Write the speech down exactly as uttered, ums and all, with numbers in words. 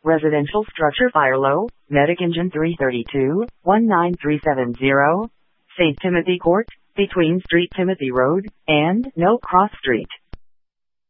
Residential structure fire low, medic engine three thirty-two, one nine three seven zero, Saint Timothy Court, between Street Timothy Road, and No Cross Street.